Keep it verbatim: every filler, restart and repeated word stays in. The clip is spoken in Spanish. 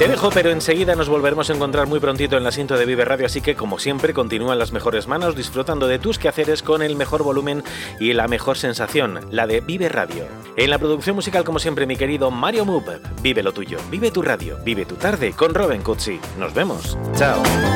Te dejo, pero enseguida nos volveremos a encontrar muy prontito en la cinta de Vive Radio, así que como siempre continúa en las mejores manos disfrutando de tus quehaceres con el mejor volumen y la mejor sensación, la de Vive Radio. En la producción musical, como siempre, mi querido Mario Moop. Vive lo tuyo, vive tu radio, vive tu tarde con Robin Cutsi. Nos vemos. Chao.